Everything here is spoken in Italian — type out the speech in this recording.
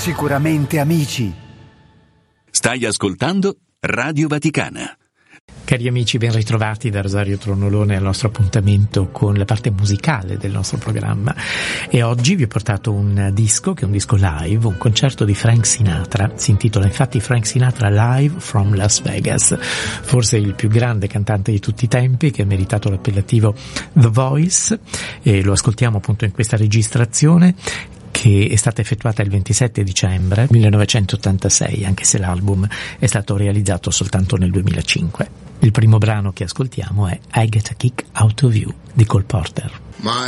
sicuramente amici. Stai ascoltando Radio Vaticana. Cari amici, ben ritrovati da Rosario Tronolone al nostro appuntamento con la parte musicale del nostro programma. E oggi vi ho portato un disco, che è un disco live, un concerto di Frank Sinatra. Si intitola infatti Frank Sinatra Live from Las Vegas, forse il più grande cantante di tutti i tempi, che ha meritato l'appellativo The Voice, e lo ascoltiamo appunto in questa registrazione che è stata effettuata il 27 dicembre 1986, anche se l'album è stato realizzato soltanto nel 2005. Il primo brano che ascoltiamo è I Get a Kick Out of You di Cole Porter. My